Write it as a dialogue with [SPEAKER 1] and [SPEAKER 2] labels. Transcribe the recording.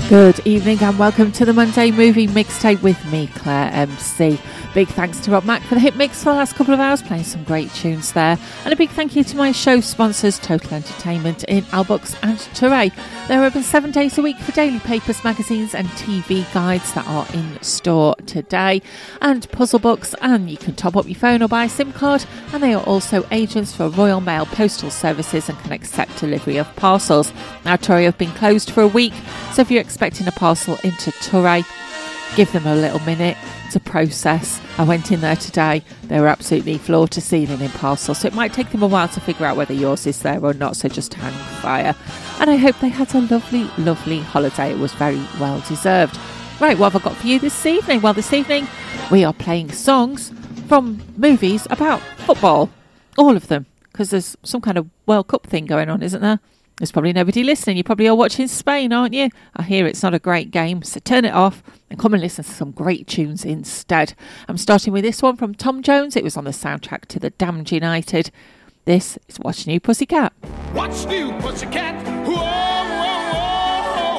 [SPEAKER 1] Good evening and welcome to the Monday Movie Mixtape with me, Claire MC. Big thanks to Rob Mack for the hit mix for the last couple of hours, playing some great tunes there. And a big thank you to my show sponsors, Total Entertainment in Albooks and Touray. They're open 7 days a week for daily papers, magazines and TV guides that are in store today. And puzzle books, and you can top up your phone or buy a SIM card. And they are also agents for Royal Mail Postal Services and can accept delivery of parcels. Now, Touray have been closed for a week, so if you're expecting a parcel into Touray, give them a little minute to process. I went in there today. They were absolutely floor to ceiling in parcels, so it might take them a while to figure out whether yours is there or not, so just hang fire. And I hope they had a lovely, lovely holiday. It was very well deserved. Right, what have I got for you this evening? Well, this evening we are playing songs from movies about football. All of them, because there's some kind of World Cup thing going on, isn't there? There's probably nobody listening. You probably are watching Spain, aren't you? I hear it's not a great game, so turn it off and come and listen to some great tunes instead. I'm starting with this one from Tom Jones. It was on the soundtrack to The Damned United. This is What's New Pussycat.
[SPEAKER 2] What's new, Pussycat? Whoa!